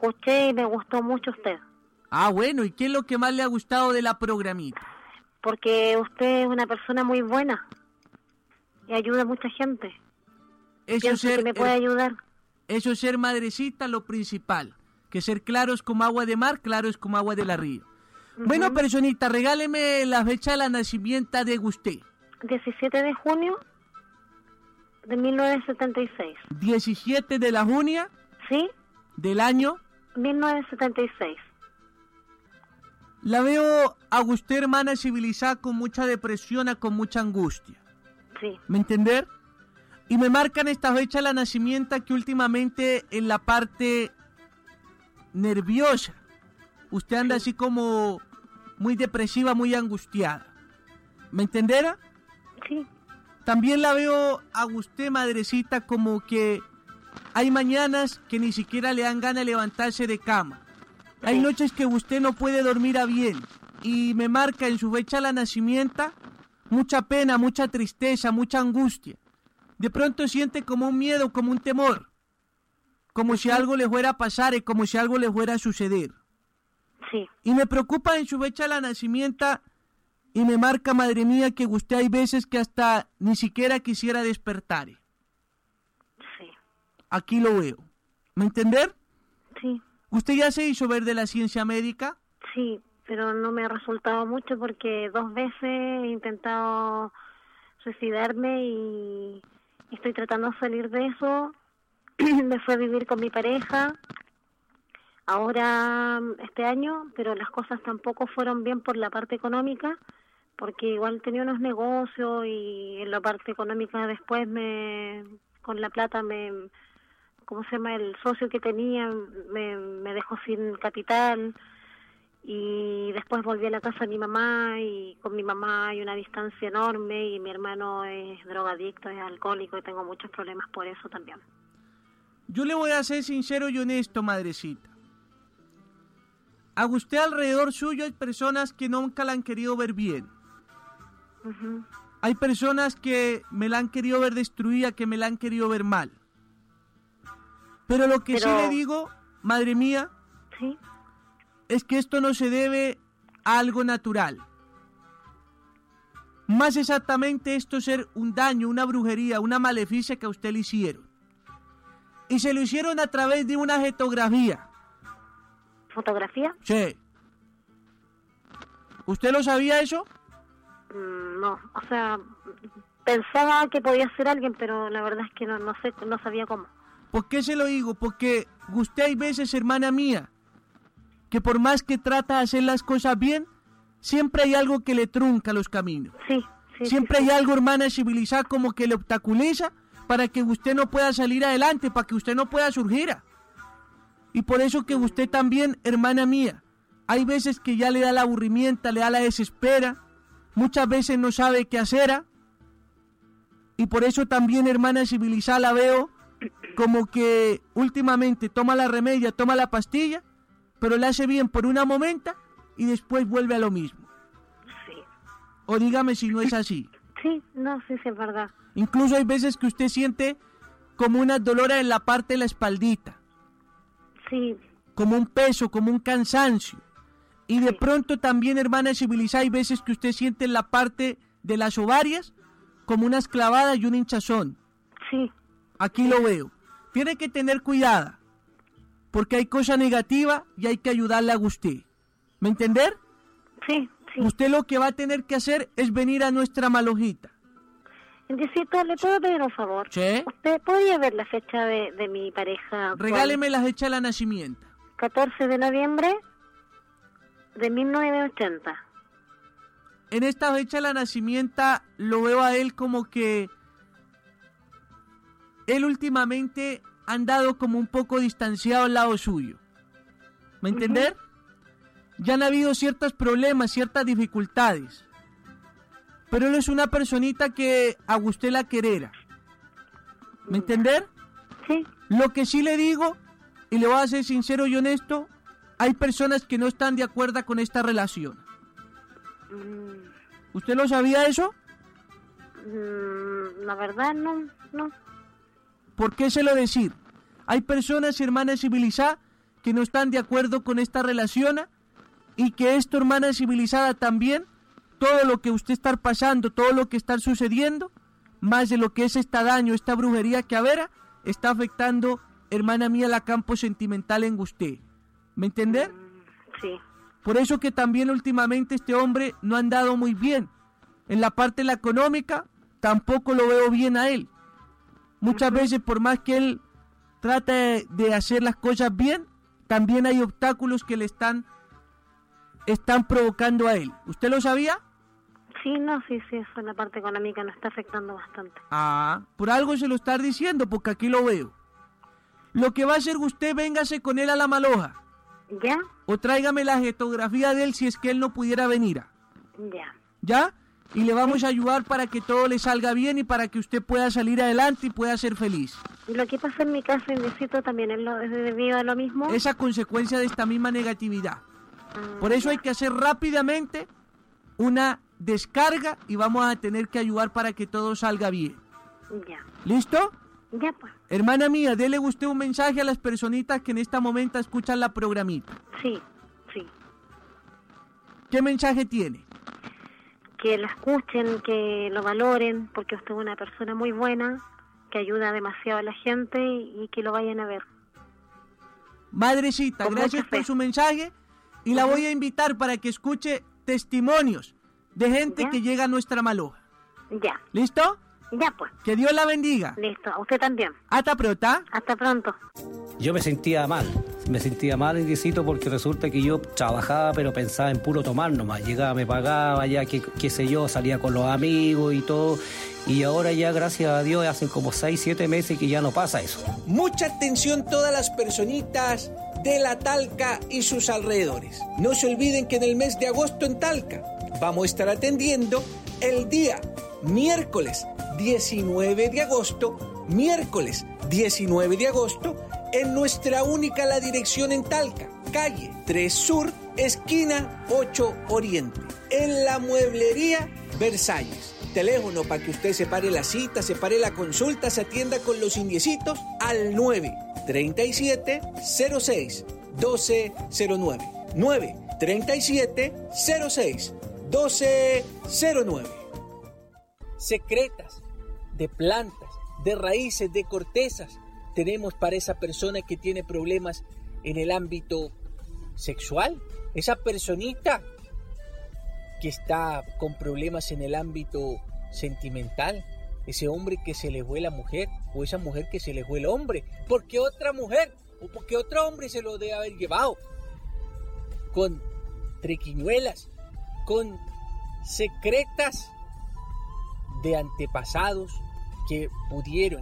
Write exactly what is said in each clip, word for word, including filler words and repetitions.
escuché y me gustó mucho usted. Ah, bueno, ¿y qué es lo que más le ha gustado de la programita? Porque usted es una persona muy buena y ayuda a mucha gente. Eso Pienso ser, que me puede eh, ayudar. Eso es ser madrecita, lo principal. Que ser claros como agua de mar, claros como agua de la río. Uh-huh. Bueno, personita, regáleme la fecha de la nacimiento de usted. diecisiete de junio de mil novecientos setenta y seis. diecisiete de la junio. ¿Sí? Del año mil novecientos setenta y seis. La veo a usted, hermana civilizada, con mucha depresión, con mucha angustia. Sí. ¿Me entender? Y me marcan esta fecha de la nacimiento que últimamente en la parte nerviosa usted anda sí. así como muy depresiva, muy angustiada. ¿Me entenderá? Sí. También la veo a usted, madrecita, como que hay mañanas que ni siquiera le dan ganas de levantarse de cama. Sí. Hay noches que usted no puede dormir a bien. Y me marca en su fecha de la nacimiento mucha pena, mucha tristeza, mucha angustia. De pronto siente como un miedo, como un temor. Como uh-huh. si algo le fuera a pasar y como si algo le fuera a suceder. Sí. Y me preocupa en su fecha de la nacimiento y me marca, madre mía, que usted hay veces que hasta ni siquiera quisiera despertar. Sí. Aquí lo veo. ¿Me entender? Sí. ¿Usted ya se hizo ver de la ciencia médica? Sí, pero no me ha resultado mucho porque dos veces he intentado suicidarme y estoy tratando de salir de eso. Me fui a vivir con mi pareja ahora este año, pero las cosas tampoco fueron bien por la parte económica, porque igual tenía unos negocios y en la parte económica después me con la plata me ¿cómo se llama? El socio que tenía me, me dejó sin capital y después volví a la casa de mi mamá y con mi mamá hay una distancia enorme y mi hermano es drogadicto, es alcohólico y tengo muchos problemas por eso también. Yo le voy a ser sincero y honesto, madrecita. A usted alrededor suyo hay personas que nunca la han querido ver bien. Uh-huh. Hay personas que me la han querido ver destruida, que me la han querido ver mal. Pero lo que Pero... sí le digo, madre mía, ¿sí? es que esto no se debe a algo natural. Más exactamente esto es ser un daño, una brujería, una maleficia que a usted le hicieron. Y se lo hicieron a través de una fotografía. ¿Fotografía? Sí. ¿Usted lo sabía eso? Mm, no, o sea, pensaba que podía ser alguien, pero la verdad es que no, no sé, no sabía cómo. ¿Por qué se lo digo? Porque usted hay veces, hermana mía, que por más que trata de hacer las cosas bien, siempre hay algo que le trunca los caminos. Sí, sí. Siempre sí, hay sí. algo, hermana civilizada, como que le obstaculiza para que usted no pueda salir adelante, para que usted no pueda surgir. Y por eso que usted también, hermana mía, hay veces que ya le da la aburrimiento, le da la desespera, muchas veces no sabe qué hacer. Y por eso también, hermana civilizada, la veo como que últimamente toma la remedia, toma la pastilla, pero le hace bien por una momenta y después vuelve a lo mismo. Sí. O dígame si no es así. Sí, no, sí, sí, es verdad. Incluso hay veces que usted siente como unas dolores en la parte de la espaldita. Sí. Como un peso, como un cansancio. Y de sí. pronto también, hermana civilizada, hay veces que usted siente en la parte de las ovarias como unas clavadas y un hinchazón. Sí. Aquí sí. lo veo. Tiene que tener cuidado, porque hay cosa negativa y hay que ayudarle a usted. ¿Me entender? Sí, sí. Usted lo que va a tener que hacer es venir a nuestra malojita. Indicito, ¿le puedo pedir un favor? ¿Sí? ¿Usted podría ver la fecha de, de mi pareja? Regáleme la fecha de la nacimiento. catorce de noviembre de mil novecientos ochenta. En esta fecha de la nacimiento lo veo a él como que él últimamente ha andado como un poco distanciado al lado suyo. ¿Me entender? Uh-huh. Ya han habido ciertos problemas, ciertas dificultades. Pero él es una personita que a usted la querera. ¿Me entender? Sí. Lo que sí le digo, y le voy a ser sincero y honesto, hay personas que no están de acuerdo con esta relación. Mm. ¿Usted lo sabía eso? Mm, la verdad no, no. ¿Por qué se lo decir? Hay personas, hermanas civilizadas, que no están de acuerdo con esta relación y que esto, hermana civilizada, también, todo lo que usted está pasando, todo lo que está sucediendo, más de lo que es este daño, esta brujería que avera, está afectando, hermana mía, la campo sentimental en usted. ¿Me entender? Sí. Por eso que también últimamente este hombre no ha andado muy bien. En la parte de la económica, tampoco lo veo bien a él. Muchas uh-huh. veces, por más que él trata de, de hacer las cosas bien, también hay obstáculos que le están, están provocando a él. ¿Usted lo sabía? Sí, no, sí, sí, eso en la parte económica nos está afectando bastante. Ah, por algo se lo está diciendo, porque aquí lo veo. Lo que va a hacer usted, véngase con él a La Maloja. ¿Ya? O tráigame la fotografía de él si es que él no pudiera venir. Ya. ¿Ya? Y le vamos a ayudar para que todo le salga bien y para que usted pueda salir adelante y pueda ser feliz. Y lo que pasa en mi casa, en Diecito, también es, lo, es debido a lo mismo. Esa consecuencia de esta misma negatividad. Ah, Por eso ya. hay que hacer rápidamente una descarga y vamos a tener que ayudar para que todo salga bien. Ya. ¿Listo? Ya, pues. Hermana mía, dele usted un mensaje a las personitas que en este momento escuchan la programita. Sí, sí. ¿Qué mensaje tiene? Que lo escuchen, que lo valoren, porque usted es una persona muy buena, que ayuda demasiado a la gente y, y que lo vayan a ver. Madrecita, Con gracias mucha fe. por su mensaje y la voy a invitar para que escuche testimonios de gente ¿Ya? que llega a nuestra Maloja. Ya. ¿Listo? Ya, pues. Que Dios la bendiga. Listo. A usted también. Hasta pronto. Hasta pronto. Yo me sentía mal, me sentía mal en Diecito porque resulta que yo trabajaba pero pensaba en puro tomar nomás, llegaba, me pagaba, ya que, qué sé yo, salía con los amigos y todo, y ahora ya gracias a Dios hacen como seis, siete meses que ya no pasa eso. Mucha atención todas las personitas de la Talca y sus alrededores. No se olviden que en el mes de agosto en Talca vamos a estar atendiendo el día miércoles diecinueve de agosto, miércoles diecinueve de agosto, en nuestra única La Dirección en Talca, calle tres Sur, esquina ocho Oriente, en la mueblería Versalles. Teléfono para que usted separe la cita, separe la consulta, se atienda con los indiecitos al nueve treinta y siete cero seis doce cero nueve, nueve treinta y siete cero seis doce cero nueve. Secretas de plantas, de raíces, de cortezas, tenemos para esa persona que tiene problemas en el ámbito sexual, esa personita que está con problemas en el ámbito sentimental, ese hombre que se le fue la mujer o esa mujer que se le fue el hombre, porque otra mujer o porque otro hombre se lo debe haber llevado, con triquiñuelas, con secretas de antepasados que pudieron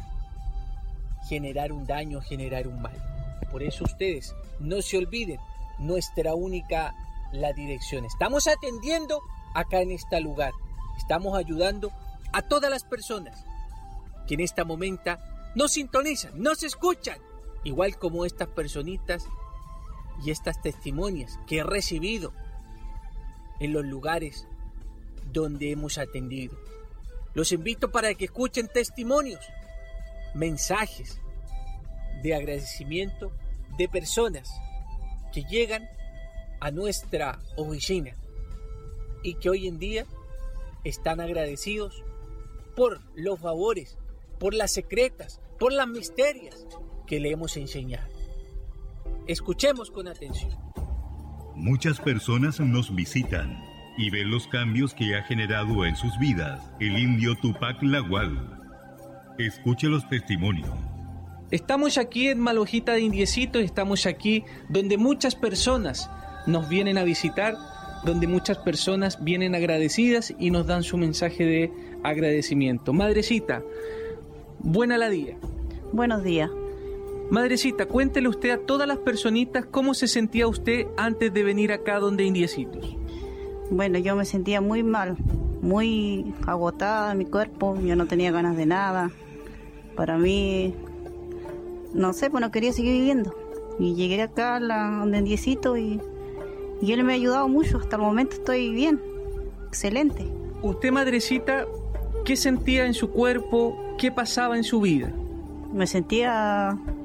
generar un daño, generar un mal. Por eso ustedes no se olviden, nuestra única La Dirección. Estamos atendiendo acá en este lugar, estamos ayudando a todas las personas que en esta momento nos sintonizan, nos escuchan, igual como estas personitas y estas testimonias que he recibido en los lugares donde hemos atendido. Los invito para que escuchen testimonios, mensajes de agradecimiento de personas que llegan a nuestra oficina y que hoy en día están agradecidos por los favores, por las secretas, por las misterias que le hemos enseñado. Escuchemos con atención. Muchas personas nos visitan y ven los cambios que ha generado en sus vidas el indio Tupac Lagual. Escuche los testimonios. Estamos aquí en Malojita de Indiecito, estamos aquí donde muchas personas nos vienen a visitar, donde muchas personas vienen agradecidas y nos dan su mensaje de agradecimiento. Madrecita, buena la día. Buenos días. Madrecita, cuéntele usted a todas las personitas cómo se sentía usted antes de venir acá donde Indiecitos. Bueno, yo me sentía muy mal, muy agotada en mi cuerpo, yo no tenía ganas de nada. Para mí, no sé, pues no quería seguir viviendo. Y llegué acá a la, donde Indiecito y, y él me ha ayudado mucho. Hasta el momento estoy bien, excelente. Usted, madrecita, ¿qué sentía en su cuerpo? ¿Qué pasaba en su vida? Me sentía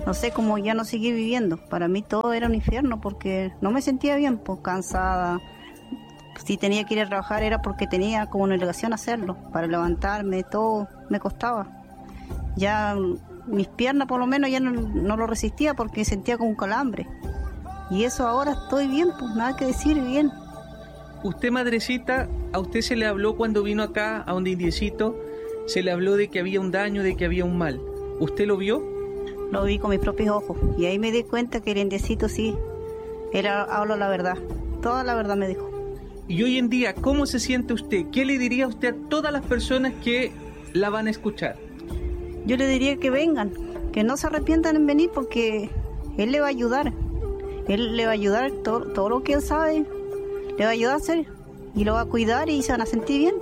no sé cómo ya no seguir viviendo. Para mí todo era un infierno porque no me sentía bien, pues cansada. Si tenía que ir a trabajar era porque tenía como una obligación hacerlo, para levantarme, todo me costaba. Ya mis piernas por lo menos ya no, no lo resistía porque sentía como un calambre. Y eso ahora estoy bien, pues nada que decir, bien. Usted, madrecita, a usted se le habló cuando vino acá a donde Indiecito, se le habló de que había un daño, de que había un mal. ¿Usted lo vio? Lo vi con mis propios ojos y ahí me di cuenta que el Indiecito sí, él habló la verdad, toda la verdad me dijo. Y hoy en día, ¿cómo se siente usted? ¿Qué le diría usted a todas las personas que la van a escuchar? Yo le diría que vengan, que no se arrepientan en venir porque él le va a ayudar. Él le va a ayudar todo, todo lo que él sabe, le va a ayudar a hacer y lo va a cuidar y se van a sentir bien.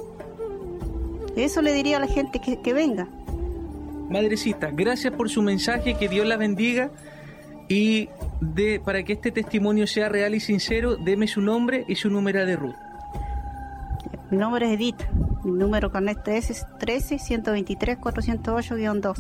Eso le diría a la gente que, que venga. Madrecita, gracias por su mensaje, que Dios la bendiga y de, para que este testimonio sea real y sincero, deme su nombre y su número de Ruth. Mi nombre es Edith, mi número carnet es trece, ciento veintitrés, cuatrocientos ocho guion dos.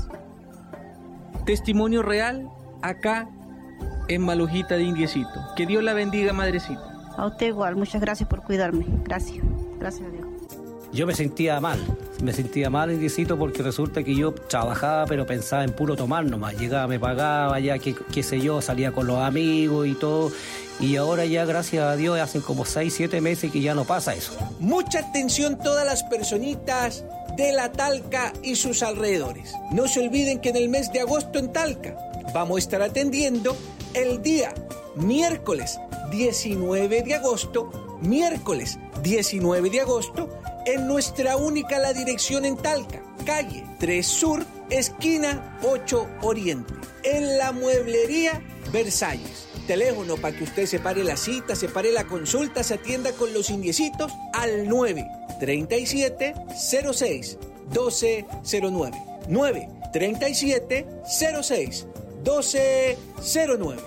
Testimonio real acá en Malojita de Indiecito. Que Dios la bendiga, madrecita. A usted igual, muchas gracias por cuidarme. Gracias, gracias a Dios. Yo me sentía mal, me sentía mal, Indiecito, porque resulta que yo trabajaba, pero pensaba en puro tomar nomás. Llegaba, me pagaba, ya qué, qué sé yo, salía con los amigos y todo. Y ahora ya, gracias a Dios, hacen como seis, siete meses que ya no pasa eso. Mucha atención todas las personitas de la Talca y sus alrededores. No se olviden que en el mes de agosto en Talca vamos a estar atendiendo el día miércoles diecinueve de agosto, miércoles diecinueve de agosto, en nuestra única La Dirección en Talca, calle tres Sur, esquina ocho Oriente, en la mueblería Versalles. Teléfono para que usted separe la cita, separe la consulta, se atienda con los indiecitos al nueve treinta y siete, cero seis, doce cero nueve. nueve treinta y siete, cero seis, doce cero nueve.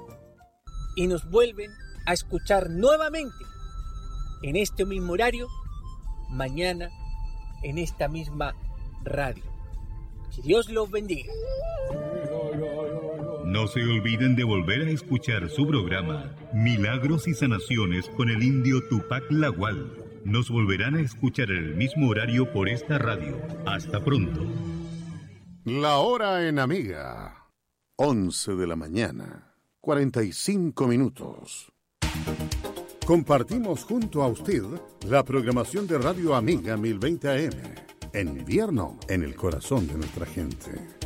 Y nos vuelven a escuchar nuevamente en este mismo horario, mañana en esta misma radio. Que Dios los bendiga. No se olviden de volver a escuchar su programa Milagros y Sanaciones con el indio Tupac Lagual. Nos volverán a escuchar en el mismo horario por esta radio. Hasta pronto. La hora en Amiga. once de la mañana. cuarenta y cinco minutos. Compartimos junto a usted la programación de Radio Amiga mil veinte A M. En invierno, en el corazón de nuestra gente.